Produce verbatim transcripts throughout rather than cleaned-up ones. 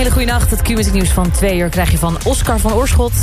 hele goede nacht. Het Q-music nieuws van twee uur krijg je van Oscar van Oorschot.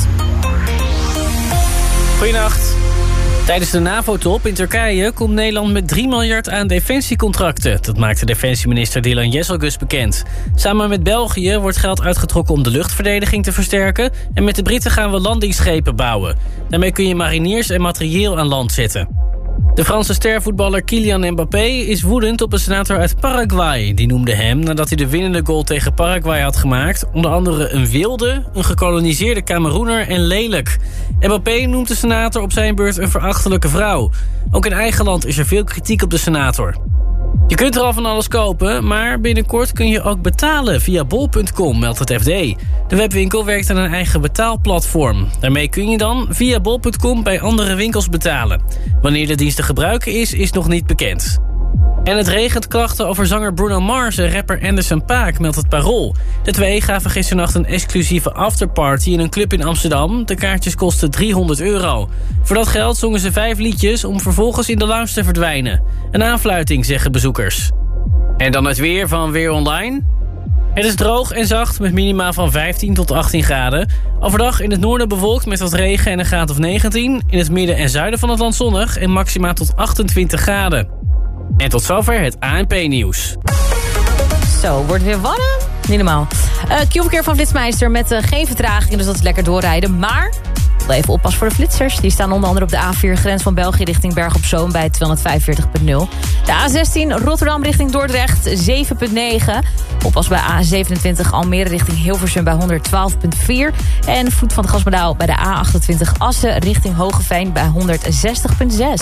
Goedenacht. Tijdens de NAVO-top in Turkije komt Nederland met drie miljard aan defensiecontracten. Dat maakte defensieminister Dylan Jezelgus bekend. Samen met België wordt geld uitgetrokken om de luchtverdediging te versterken. En met de Britten gaan we landingsschepen bouwen. Daarmee kun je mariniers en materieel aan land zetten. De Franse stervoetballer Kylian Mbappé is woedend op een senator uit Paraguay. Die noemde hem nadat hij de winnende goal tegen Paraguay had gemaakt. Onder andere een wilde, een gekoloniseerde Kameroener en lelijk. Mbappé noemt de senator op zijn beurt een verachtelijke vrouw. Ook in eigen land is er veel kritiek op de senator. Je kunt er al van alles kopen, maar binnenkort kun je ook betalen via bol punt com, meldt het F D. De webwinkel werkt aan een eigen betaalplatform. Daarmee kun je dan via bol punt com bij andere winkels betalen. Wanneer de dienst te gebruiken is, is nog niet bekend. En het regent klachten over zanger Bruno Mars en rapper Anderson .Paak, meldt het Parool. De twee gaven gisternacht een exclusieve afterparty in een club in Amsterdam. De kaartjes kosten driehonderd euro. Voor dat geld zongen ze vijf liedjes om vervolgens in de lounge te verdwijnen. Een aanfluiting, zeggen bezoekers. En dan het weer van Weer Online. Het is droog en zacht met minima van vijftien tot achttien graden. Overdag in het noorden bewolkt met wat regen en een graad of negentien. In het midden en zuiden van het land zonnig en maxima tot achtentwintig graden. En tot zover het A N P-nieuws. Zo, wordt weer warm? Niet normaal. Uh, Q-verkeer van Flitsmeister met uh, geen vertraging, dus dat is lekker doorrijden. Maar even oppassen voor de flitsers. Die staan onder andere op de A vier grens van België richting Berg op Zoom bij tweehonderdvijfenveertig komma nul. De A zestien Rotterdam richting Dordrecht zeven komma negen. Oppas bij A zevenentwintig Almere richting Hilversum bij honderdtwaalf komma vier. En voet van het Gaspedaal bij de A achtentwintig Assen richting Hogeveen bij honderdzestig komma zes.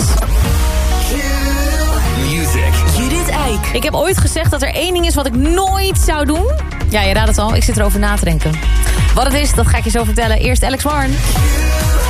Judith Eik. Ik heb ooit gezegd dat er één ding is wat ik nooit zou doen. Ja, je raadt het al. Ik zit erover na te denken. Wat het is, dat ga ik je zo vertellen. Eerst Alex Warren.